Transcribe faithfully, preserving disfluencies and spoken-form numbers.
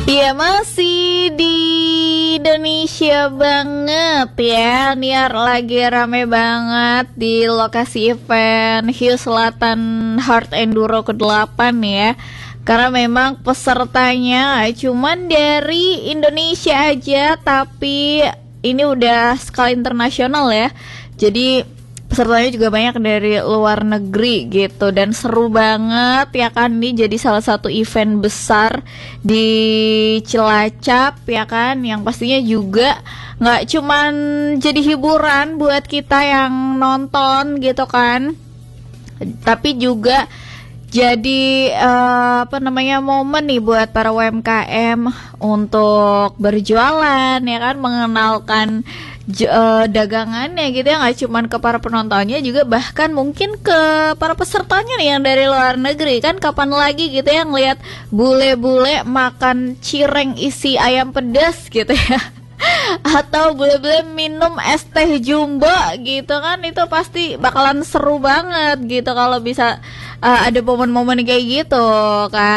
Iya, masih di Indonesia banget ya. Niar lagi rame banget di lokasi event Hiu Selatan Hard Enduro kedelapan ya. Karena memang pesertanya cuman dari Indonesia aja, tapi ini udah skala internasional ya. Jadi pesertanya juga banyak dari luar negeri gitu, dan seru banget ya kan. Ini jadi salah satu event besar di Cilacap ya kan, yang pastinya juga nggak cuman jadi hiburan buat kita yang nonton gitu kan, tapi juga jadi uh, apa namanya momen nih buat para U M K M untuk berjualan ya kan, mengenalkan j- uh, dagangannya gitu ya, nggak cuman ke para penontonnya juga, bahkan mungkin ke para pesertanya nih yang dari luar negeri kan. Kapan lagi gitu ya ngelihat bule-bule makan cireng isi ayam pedas gitu ya atau bule-bule minum es teh jumbo gitu kan. Itu pasti bakalan seru banget gitu kalau bisa uh, ada momen-momen kayak gitu kan.